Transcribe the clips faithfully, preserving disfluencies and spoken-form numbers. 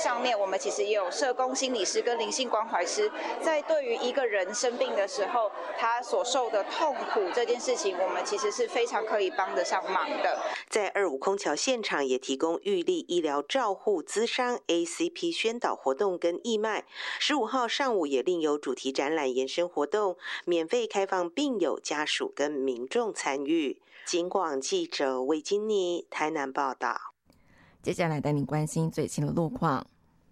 上面，我们其实也有社工、心理师跟灵性关怀师，在对于一个人生病的时候，他所受的痛苦这件事情，我们其实是非常可以帮得上忙的。 在二五空桥现场也提供预立医疗照护、咨商、A C P 宣导活动跟义卖。十五号上午也另有主题展览延伸活动，免费开放病友家属跟民众参与。警广记者魏金妮台南报道。 接下来带您关心最新的路况。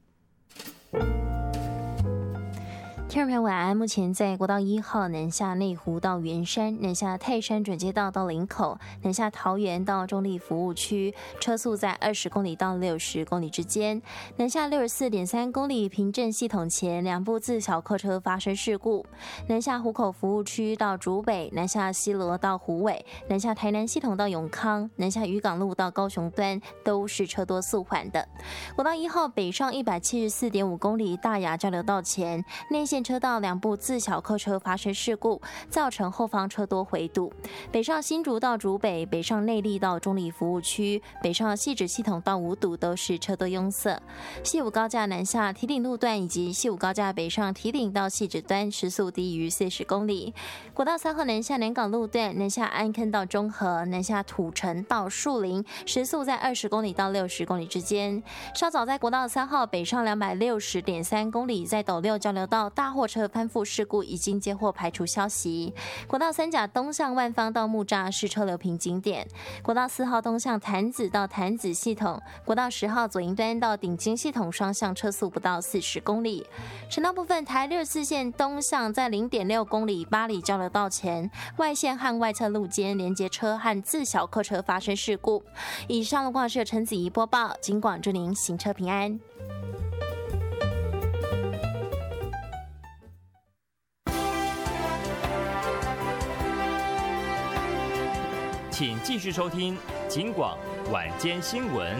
听众朋友晚安，目前在国道一号南下内湖到圆山，南下泰山转接道到林口，南下桃园到中立服务区，车速在二十公里到六十公里之间。南下六十四点三公里平镇系统前两部自小客车发生事故。南下湖口服务区到竹北，南下西螺到虎尾，南下台南系统到永康，南下渔港路到高雄端都是车多速缓的。国道一号北上一百七十四点五公里大雅交流道前内线车道两部自小客车发生事故，造成后方车多回堵。北上新竹到竹北，北上内壢到中立服务区，北上汐止系统到五堵都是车多拥塞。西武高架南下堤顶路段以及西武高架北上堤顶到汐止端时速低于四十公里。国道三号南下南港路段南下安坑到中和，南下土城到树林，时速在二十公里到六十公里之间。稍早在国道三号北上两百六十点三公里，在斗六交流道大货车翻覆事故已经接获排除消息。国道三甲东向万方到木栅是车流瓶景点。国道四号东向潭子到潭子系统，国道十号左营端到顶金系统双向车速不到四十公里。省道部分，台六十四线东向在 零点六公里八里交流道前，外线和外侧路间连接车和自小客车发生事故。以上路况是陈子怡播报，警广祝您行车平安。 请继续收听警广晚间新闻。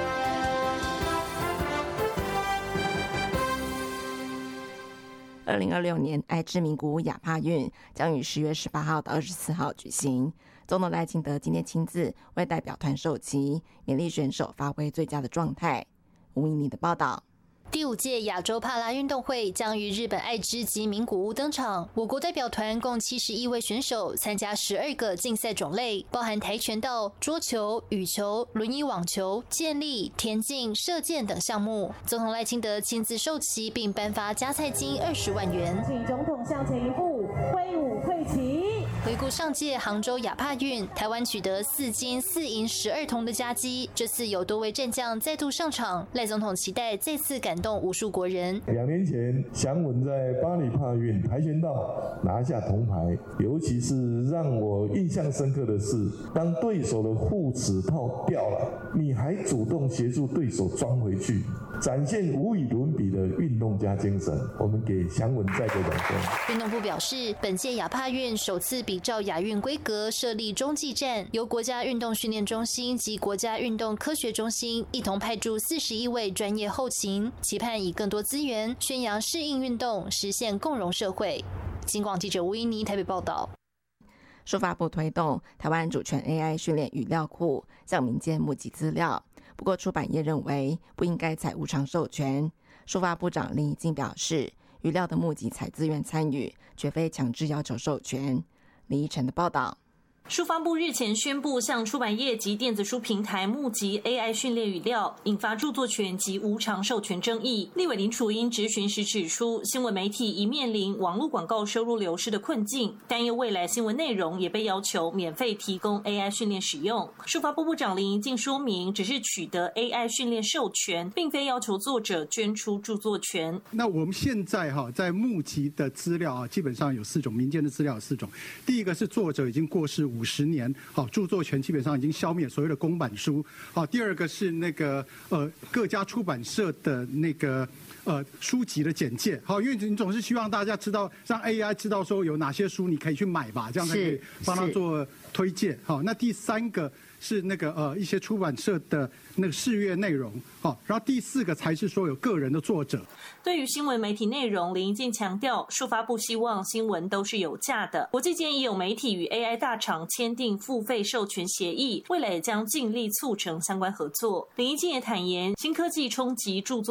二零二六年爱知名古屋亚帕运将于十月十八号到二十四号举行。总统赖清德今天亲自为代表团授旗，勉励选手发挥最佳的状态。吴依妮的报道。 第五届亚洲帕拉运动会将于日本爱知及名古屋登场。我国代表团共七十一位选手参加十二个竞赛种类，包含跆拳道、桌球、羽球、轮椅网球、健力、田径、射箭等项目。总统赖清德亲自授旗，并颁发加菜金二十万元。 请总统向前一步，挥舞会旗。 回顾上届杭州亚帕运，台湾取得四金四银十二铜的佳绩。这次有多位战将再度上场，赖总统期待再次感动无数国人。 两年前，祥文在巴黎帕运跆拳道拿下铜牌，尤其是让我印象深刻的是，当对手的护齿套掉了，你还主动协助对手装回去，展现无与伦比的运动家精神。我们给祥文再个掌声。 运动部表示，本届亚帕运首次比照亚运规格设立中继站，由国家运动训练中心及国家运动科学中心一同派驻四十一位专业后勤，期盼以更多资源宣扬适应运动，实现共融社会。警广记者吴依妮台北报道。 数发部推动台湾主权 A I 训练语料库，向民间募集资料。不过出版业认为不应该采无偿授权。数发部长林宜敬表示，语料的募集采自愿参与，绝非强制要求授权。李依晨的报道。 数发部日前宣布向出版业及电子书平台募集 A I 训练语料，引发著作权及无偿授权争议。立委林楚英质询时指出，新闻媒体已面临网络广告收入流失的困境，担忧未来新闻内容也被要求免费提供 A I 训练使用。数发部部长林宜敬说明，只是取得 A I 训练授权，并非要求作者捐出著作权。 那我们现在哈在募集的资料啊，基本上有四种，民间的资料有四种。第一个是作者已经过世五十年，好，著作权基本上已经消灭，所谓的公版书。好，第二个是那个呃各家出版社的那个呃书籍的简介。好，因为你总是希望大家知道，让 A I 知道说有哪些书你可以去买吧，这样才可以帮他做推荐。好，那第三个是那个呃一些出版社的那个试阅内容。好，然后第四个才是说有个人的作者。 对于新闻媒体内容，林宜敬强调，数发部希望新闻都是有价的。国际间也有媒体与 A I 大厂签订付费授权协议，未来也将尽力促成相关合作。林宜敬也坦言，新科技冲击著作